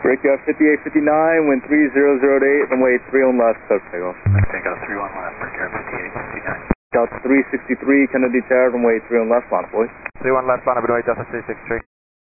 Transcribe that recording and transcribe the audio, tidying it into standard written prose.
Brickyard 5859, wind 3008, runway 3 on left, code takeoff. Take out 31 left, Brickyard 5859. Delta 363, Kennedy Tower, runway 3 on left, line boys. 31 left, line, runway Delta 363.